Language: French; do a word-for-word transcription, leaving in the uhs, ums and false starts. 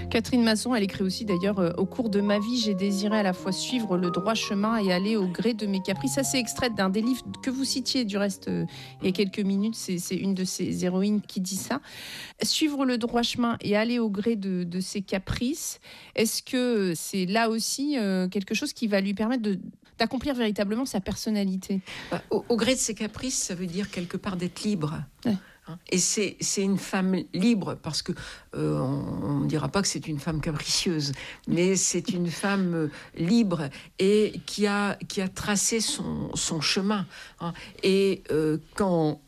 Catherine Masson, elle écrit aussi d'ailleurs euh, au cours de ma vie, j'ai désiré à la fois suivre le droit chemin et aller au gré de mes caprices. Ça, c'est extrait d'un des livres que vous citiez du reste euh, il y a quelques minutes. C'est, c'est une de ces héroïnes qui dit ça. Suivre le droit chemin et aller au gré de, de ses caprices. Est-ce que c'est là aussi euh, quelque chose qui va lui permettre de, d'accomplir véritablement sa personnalité? Bah, au, au gré de ses caprices, ça veut dire quelque part d'être libre. Ouais. Et c'est, c'est une femme libre, parce que euh, on ne dira pas que c'est une femme capricieuse, mais c'est une femme euh, libre et qui a, qui a tracé son, son chemin. Hein. Et euh, quand